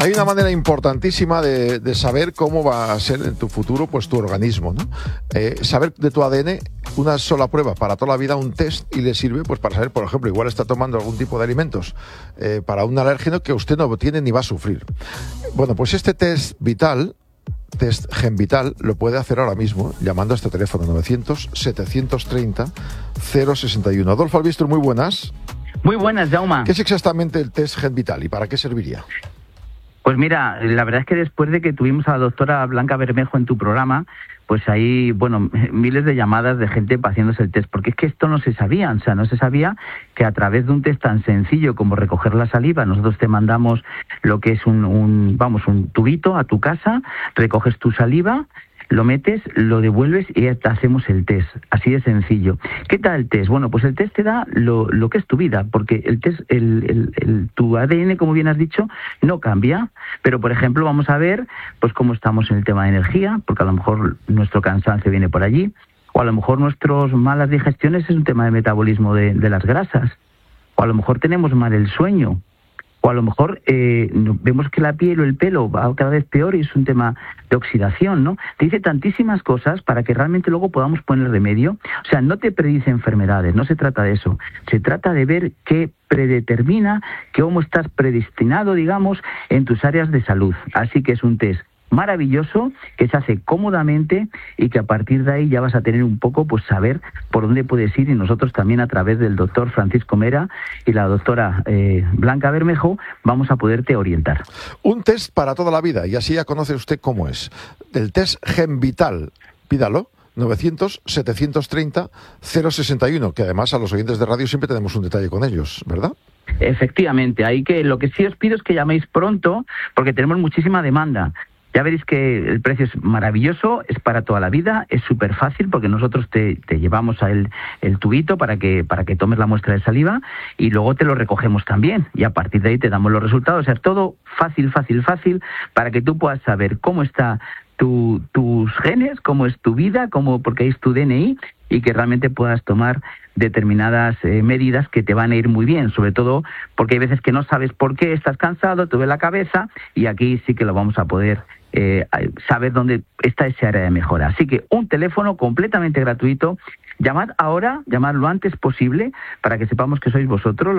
Hay una manera importantísima de saber cómo va a ser en tu futuro pues tu organismo, ¿no? Saber de tu ADN una sola prueba para toda la vida, un test, y le sirve pues para saber, por ejemplo, igual está tomando algún tipo de alimentos para un alérgeno que usted no tiene ni va a sufrir. Bueno, pues este test vital, test Gen Vital, lo puede hacer ahora mismo llamando a este teléfono 900-730-061. Adolfo Albistur, muy buenas. Muy buenas, Jaume. ¿Qué es exactamente el test Gen Vital y para qué serviría? Pues mira, la verdad es que después de que tuvimos a la doctora Blanca Bermejo en tu programa, pues hay, bueno, miles de llamadas de gente haciéndose el test, porque es que esto no se sabía, o sea, no se sabía que a través de un test tan sencillo como recoger la saliva, nosotros te mandamos lo que es un tubito a tu casa, recoges tu saliva, lo metes, lo devuelves y ya te hacemos el test, así de sencillo. ¿Qué tal el test? Bueno, pues el test te da lo que es tu vida, porque el test, tu ADN, como bien has dicho, no cambia, pero por ejemplo vamos a ver pues cómo estamos en el tema de energía, porque a lo mejor nuestro cansancio viene por allí, o a lo mejor nuestras malas digestiones es un tema de metabolismo de las grasas, o a lo mejor tenemos mal el sueño, o a lo mejor vemos que la piel o el pelo va cada vez peor y es un tema de oxidación, ¿no? Te dice tantísimas cosas para que realmente luego podamos poner remedio. O sea, no te predice enfermedades, no se trata de eso. Se trata de ver qué predetermina, cómo estás predestinado, digamos, en tus áreas de salud. Así que es un test maravilloso, que se hace cómodamente y que a partir de ahí ya vas a tener un poco, pues saber por dónde puedes ir, y nosotros también a través del doctor Francisco Mera y la doctora Blanca Bermejo vamos a poderte orientar. Un test para toda la vida, y así ya conoce usted cómo es. El test Gen Vital, pídalo, 900-730-061, que además a los oyentes de radio siempre tenemos un detalle con ellos, ¿verdad? Efectivamente, lo que sí os pido es que llaméis pronto, porque tenemos muchísima demanda. Ya veréis que el precio es maravilloso, es para toda la vida, es súper fácil porque nosotros te llevamos el tubito para que tomes la muestra de saliva y luego te lo recogemos también y a partir de ahí te damos los resultados. O sea, todo fácil para que tú puedas saber cómo está tus genes, cómo es tu vida, porque ahí es tu DNI y que realmente puedas tomar determinadas medidas que te van a ir muy bien, sobre todo porque hay veces que no sabes por qué, estás cansado, te duele la cabeza y aquí sí que lo vamos a poder saber dónde está esa área de mejora. Así que un teléfono completamente gratuito, llamad ahora, llamad lo antes posible para que sepamos que sois vosotros